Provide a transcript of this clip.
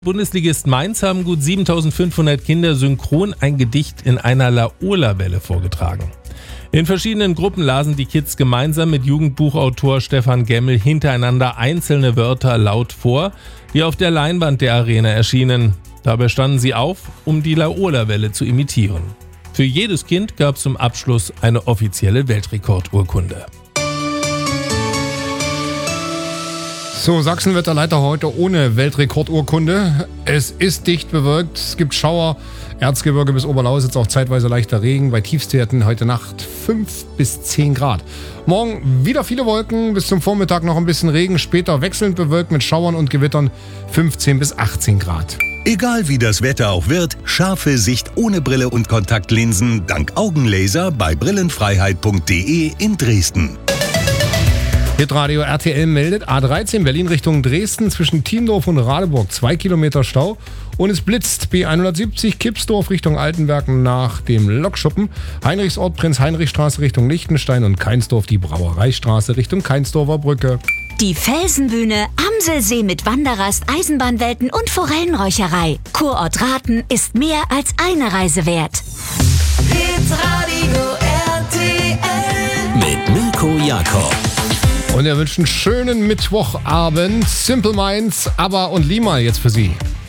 Bundesligist Mainz haben gut 7500 Kinder synchron ein Gedicht in einer Laola-Welle vorgetragen. In verschiedenen Gruppen lasen die Kids gemeinsam mit Jugendbuchautor Stefan Gemmel hintereinander einzelne Wörter laut vor, die auf der Leinwand der Arena erschienen. Dabei standen sie auf, um die Laola-Welle zu imitieren. Für jedes Kind gab es zum Abschluss eine offizielle Weltrekordurkunde. So, Sachsen-Wetterleiter heute ohne Weltrekordurkunde. Es ist dicht bewölkt, es gibt Schauer, Erzgebirge bis Oberlausitz auch zeitweise leichter Regen. Bei Tiefstwerten heute Nacht 5 bis 10 Grad. Morgen wieder viele Wolken, bis zum Vormittag noch ein bisschen Regen, später wechselnd bewölkt mit Schauern und Gewittern 15 bis 18 Grad. Egal wie das Wetter auch wird, scharfe Sicht ohne Brille und Kontaktlinsen dank Augenlaser bei brillenfreiheit.de in Dresden. Hitradio RTL meldet A13 Berlin Richtung Dresden zwischen Tiendorf und Radeburg 2 Kilometer Stau und es blitzt. B170 Kipsdorf Richtung Altenberg nach dem Lokschuppen, Heinrichsort Prinz-Heinrich-Straße Richtung Lichtenstein und Keinsdorf die Brauereistraße Richtung Keinsdorfer Brücke. Die Felsenbühne, Amselsee mit Wanderrast, Eisenbahnwelten und Forellenräucherei. Kurort Rathen ist mehr als eine Reise wert. Hitradio RTL mit Mirko Jakob. Und er wünscht einen schönen Mittwochabend. Simple Minds, ABBA und Lima jetzt für Sie.